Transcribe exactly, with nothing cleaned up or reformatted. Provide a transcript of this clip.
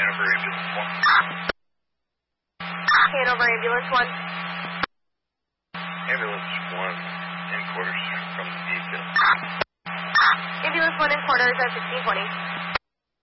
Hanover Ambulance one. Hanover Ambulance one. Ambulance one in quarters from the vehicle. Ambulance one in quarters at sixteen twenty.